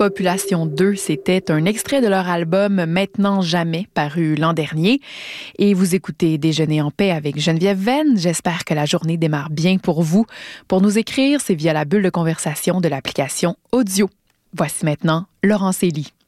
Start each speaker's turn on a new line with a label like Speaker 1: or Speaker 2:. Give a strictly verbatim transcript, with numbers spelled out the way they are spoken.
Speaker 1: Population deux, c'était un extrait de leur album Maintenant Jamais, paru l'an dernier. Et vous écoutez Déjeuner en paix avec Geneviève Venn. J'espère que la journée démarre bien pour vous. Pour nous écrire, c'est via la bulle de conversation de l'application Audio. Voici maintenant Laurence Elie.